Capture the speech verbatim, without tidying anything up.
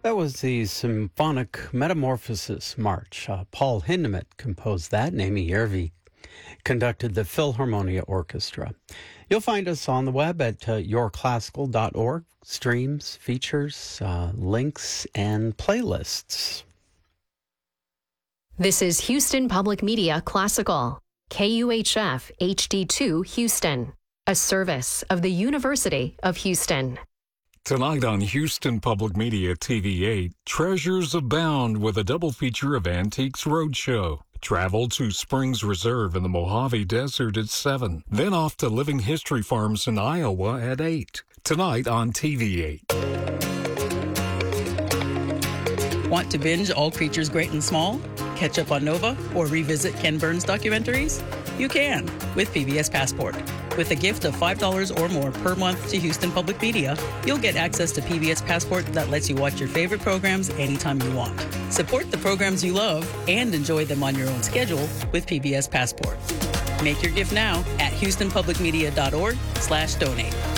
That was the Symphonic Metamorphosis March. Uh, Paul Hindemith composed that, and Amy Yervi conducted the Philharmonia Orchestra. You'll find us on the web at uh, your classical dot org. Streams, features, uh, links, and playlists. This is Houston Public Media Classical, K U H F H D two Houston, a service of the University of Houston. Tonight on Houston Public Media T V eight, treasures abound with a double feature of Antiques Roadshow. Travel to Springs Reserve in the Mojave Desert at seven. Then off to Living History Farms in Iowa at eight. Tonight on T V eight. Want to binge All Creatures Great and Small? Catch up on Nova? Or revisit Ken Burns documentaries? You can with P B S Passport. With a gift of five dollars or more per month to Houston Public Media, you'll get access to P B S Passport that lets you watch your favorite programs anytime you want. Support the programs you love and enjoy them on your own schedule with P B S Passport. Make your gift now at houston public media dot org slash donate.